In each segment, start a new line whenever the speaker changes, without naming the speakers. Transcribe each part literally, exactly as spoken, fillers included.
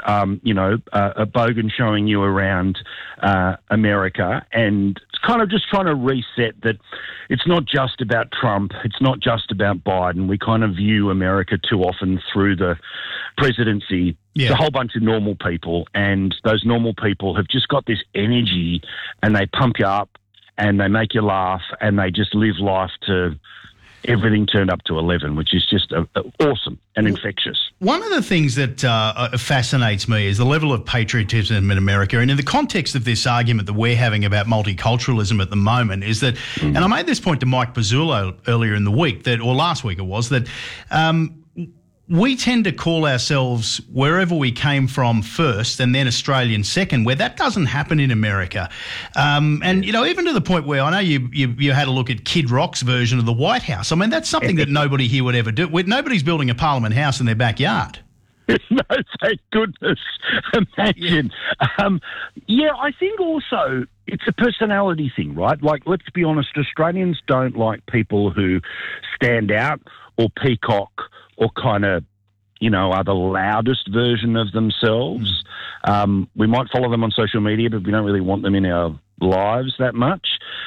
um, you know, uh, a bogan showing you around uh, America, and it's kind of just trying to reset that it's not just about Trump, it's not just about Biden. We kind of view America too often through the presidency. Yeah. It's a whole bunch of normal people, and those normal people have just got this energy, and they pump you up, and they make you laugh, and they just live life to everything turned up to eleven, which is just uh, awesome and infectious.
One of the things that uh, fascinates me is the level of patriotism in America. And in the context of this argument that we're having about multiculturalism at the moment is that, mm. and I made this point to Mike Pizzullo earlier in the week, that, or last week it was, that um, we tend to call ourselves wherever we came from first and then Australian second, where that doesn't happen in America. Um, and, you know, even to the point where I know you, you you had a look at Kid Rock's version of the White House. I mean, that's something that nobody here would ever do. Nobody's building a Parliament House in their backyard.
No, thank goodness. Imagine. Yeah. Um, yeah, I think also it's a personality thing, right? Like, let's be honest, Australians don't like people who stand out or peacock or kind of, you know, are the loudest version of themselves. Mm. Um, we might follow them on social media, but we don't really want them in our lives that much.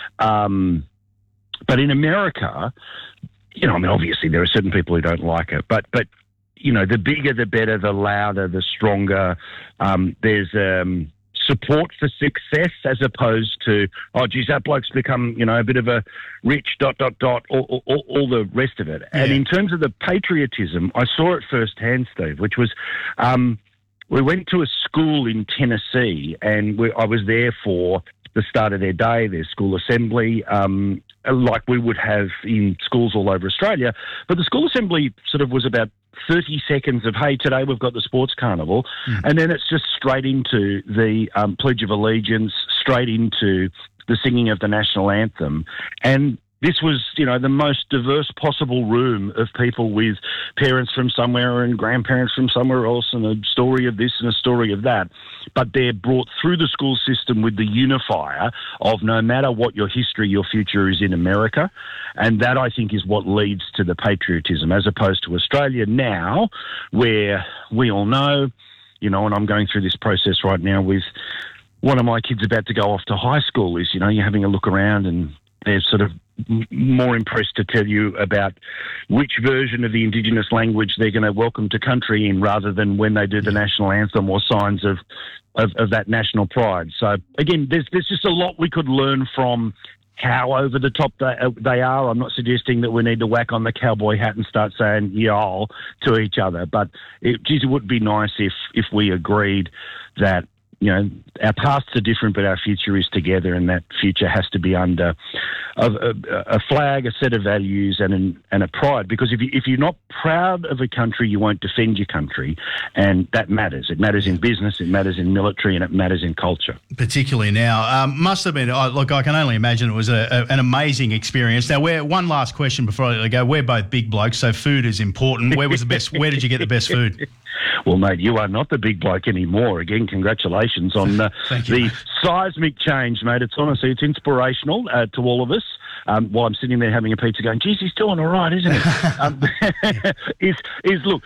Um, but in America, you know, I mean, obviously there are certain people who don't like it, but, but you know, the bigger, the better, the louder, the stronger. Um, there's... Um, support for success as opposed to, oh, geez, that bloke's become, you know, a bit of a rich dot, dot, dot, all, all, all the rest of it. Yeah. And in terms of the patriotism, I saw it firsthand, Steve, which was um, we went to a school in Tennessee and we, I was there for the start of their day, their school assembly, um, like we would have in schools all over Australia. But the school assembly sort of was about thirty seconds of, hey, today we've got the sports carnival. Mm. And then it's just straight into the um, Pledge of Allegiance, straight into the singing of the national anthem. And this was, you know, the most diverse possible room of people with parents from somewhere and grandparents from somewhere else and a story of this and a story of that. But they're brought through the school system with the unifier of no matter what your history, your future is in America. And that, I think, is what leads to the patriotism, as opposed to Australia now, where we all know, you know, and I'm going through this process right now with one of my kids about to go off to high school, is, you know, you're having a look around and they're sort of more impressed to tell you about which version of the Indigenous language they're going to welcome to country in, rather than when they do the national anthem or signs of, of, of that national pride. So, again, there's there's just a lot we could learn from how over the top they, they are. I'm not suggesting that we need to whack on the cowboy hat and start saying y'all to each other, but it, geez, it would be nice if if we agreed that, you know, our pasts are different, but our future is together, and that future has to be under a, a, a flag, a set of values, and an, and a pride. Because if, you, if you're not proud of a country, you won't defend your country, and that matters. It matters in business, it matters in military, and it matters in culture.
Particularly now. Um, must have been, uh, look, I can only imagine it was a, a, an amazing experience. Now, we're, one last question before I let go. We're both big blokes, so food is important. Where was the best? Where did you get the best food?
Well, mate, you are not the big bloke anymore. Again, congratulations on uh,
you,
the
mate.
seismic change, mate. It's honestly, it's inspirational uh, to all of us. Um, while I'm sitting there having a pizza going, geez, he's doing all right, isn't he? um, is, is, look,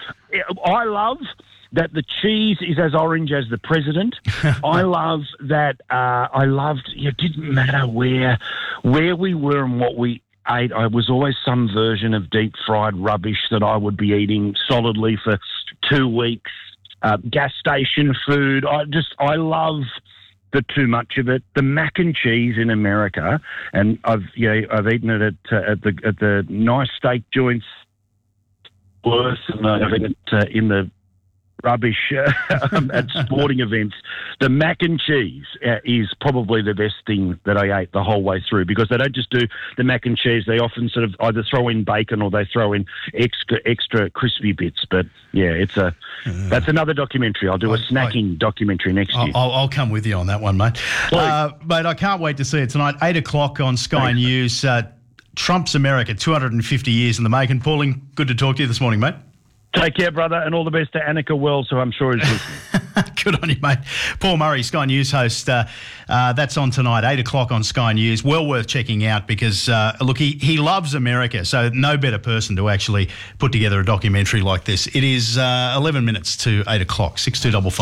I love that the cheese is as orange as the president. I love that, uh, I loved, it didn't matter where, where we were and what we ate. I was always some version of deep fried rubbish that I would be eating solidly for two weeks. Uh, gas station food. I just, I love the too much of it. The mac and cheese in America, and I've, you know, I've eaten it at, uh, at the at the nice steak joints. Worse, and I've eaten it uh, in the rubbish uh, um, at sporting events. The mac and cheese uh, is probably the best thing that I ate the whole way through, because they don't just do the mac and cheese. They often sort of either throw in bacon or they throw in extra extra crispy bits. But yeah, it's a uh, that's another documentary. I'll do a I, snacking I, documentary next
I'll,
year.
I'll, I'll come with you on that one, mate. Uh, mate, I can't wait to see it tonight. Eight o'clock on Sky Thanks. News. Uh, Trump's America, two hundred fifty years in the making. Pauling, good to talk to you this morning, mate.
Take care, brother, and all the best to Annika Wells, who I'm sure is listening.
Good on you, mate. Paul Murray, Sky News host. Uh, uh, that's on tonight, eight o'clock on Sky News. Well worth checking out because, uh, look, he, he loves America, so no better person to actually put together a documentary like this. It is uh, eleven minutes to eight o'clock, six two five five.